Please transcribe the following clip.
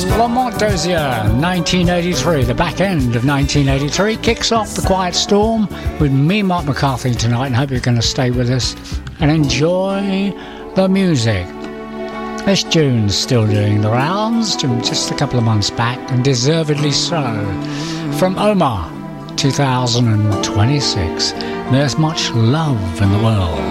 Lamont Dozier, 1983, the back end of 1983, kicks off the Quiet Storm with me, Mark McCarthy, tonight, and hope you're going to stay with us and enjoy the music. This tune's still doing the rounds, just a couple of months back, and deservedly so. From Omar, 2026, there's much love in the world.